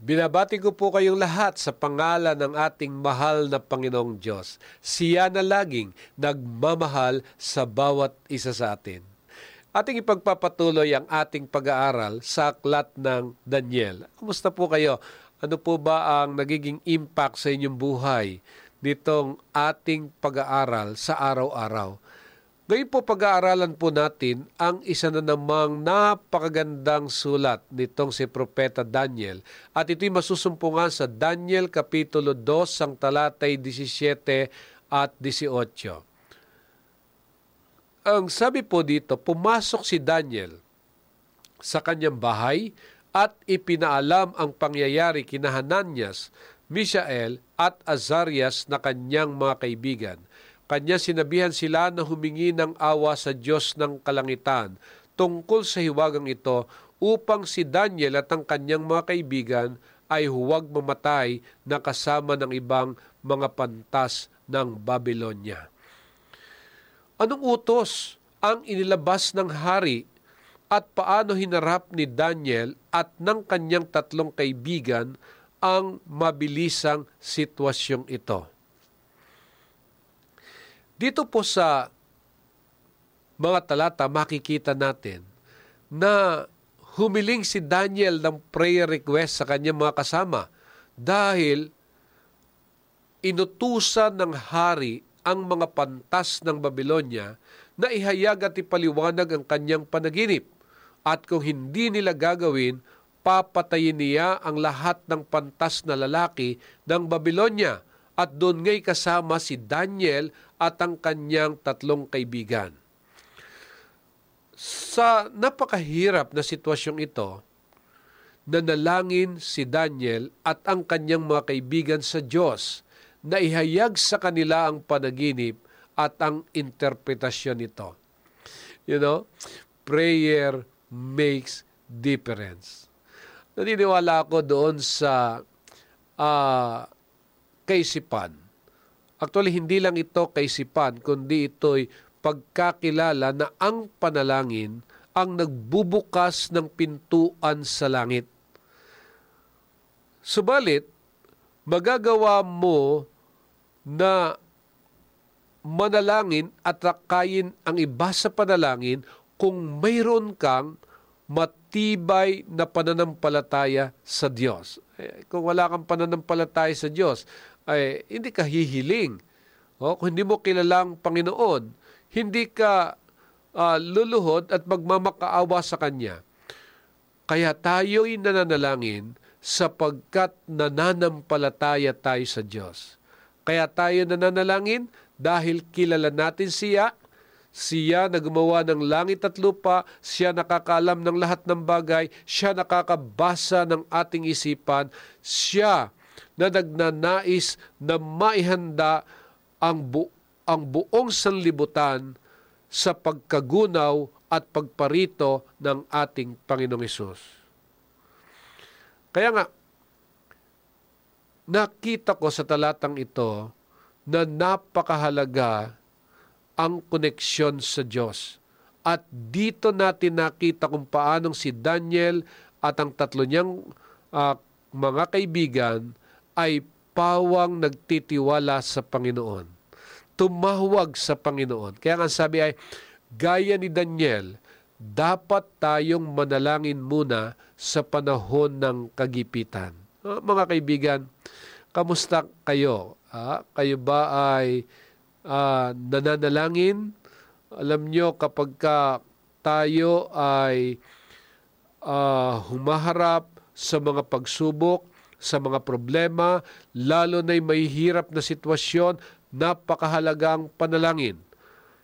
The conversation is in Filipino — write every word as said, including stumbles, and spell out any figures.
Binabati ko po kayong lahat sa pangalan ng ating mahal na Panginoong Diyos. Siya na laging nagmamahal sa bawat isa sa atin. Ating ipagpapatuloy ang ating pag-aaral sa aklat ng Daniel. Kumusta po kayo? Ano po ba ang nagiging impact sa inyong buhay nitong ating pag-aaral sa araw-araw? Ngayon po pag-aaralan po natin ang isa na namang napakagandang sulat nitong si Propeta Daniel. At ito'y masusumpungan sa Daniel Kapitulo two, ang talatay seventeen at eighteen. Ang sabi po dito, pumasok si Daniel sa kanyang bahay at ipinaalam ang pangyayari kina Hananias, Mishael at Azarias na kanyang mga kaibigan. Kanya sinabihan sila na humingi ng awa sa Diyos ng kalangitan tungkol sa hiwagang ito upang si Daniel at ang kanyang mga kaibigan ay huwag mamatay na kasama ng ibang mga pantas ng Babylonia. Anong utos ang inilabas ng hari at paano hinarap ni Daniel at ng kanyang tatlong kaibigan ang mabilisang sitwasyong ito? Dito po sa mga talata makikita natin na humiling si Daniel ng prayer request sa kanyang mga kasama dahil inutusan ng hari ang mga pantas ng Babylonia na ihayag at ipaliwanag ang kanyang panaginip. At kung hindi nila gagawin, papatayin niya ang lahat ng pantas na lalaki ng Babylonia. At doon nga'y kasama si Daniel at ang kanyang tatlong kaibigan. Sa napakahirap na sitwasyong ito, nanalangin si Daniel at ang kanyang mga kaibigan sa Diyos na ihayag sa kanila ang panaginip at ang interpretasyon nito. You know, prayer makes difference. Naniniwala ako doon sa uh, kaisipan. Actually, hindi lang ito kaisipan, kundi ito'y pagkakilala na ang panalangin ang nagbubukas ng pintuan sa langit. Subalit, magagawa mo na manalangin at rakayin ang iba sa panalangin kung mayroon kang matibay na pananampalataya sa Diyos. Eh, kung wala kang pananampalataya sa Diyos, ay hindi ka hihiling. O, kung hindi mo kilalang Panginoon, hindi ka uh, luluhod at magmamakaawa sa Kanya. Kaya tayo'y nananalangin sapagkat nananampalataya tayo sa Diyos. Kaya tayo nananalangin dahil kilala natin siya. Siya na gumawa ng langit at lupa, siya nakakaalam ng lahat ng bagay, siya nakakabasa ng ating isipan, siya na nagnanais na maihanda ang, bu- ang buong sanlibutan sa pagkagunaw at pagparito ng ating Panginoong Hesus. Kaya nga, nakita ko sa talatang ito na napakahalaga ang koneksyon sa Diyos. At dito natin nakita kung paanong si Daniel at ang tatlo niyang uh, mga kaibigan ay pawang nagtitiwala sa Panginoon. Tumawag sa Panginoon. Kaya nga sabi ay, gaya ni Daniel, dapat tayong manalangin muna sa panahon ng kagipitan. Uh, mga kaibigan, kamusta kayo? Uh, kayo ba ay Uh, nananalangin? Alam nyo, kapag ka tayo ay uh, humaharap sa mga pagsubok, sa mga problema, lalo na'y may hirap na sitwasyon, napakahalagang panalangin.